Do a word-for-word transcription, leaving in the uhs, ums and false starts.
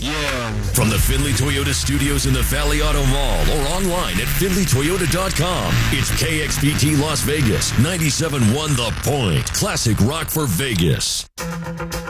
Yeah. From the Findlay Toyota studios in the Valley Auto Mall or online at Findlay Toyota dot com, it's K X P T Las Vegas, ninety-seven point one The Point. Classic rock for Vegas.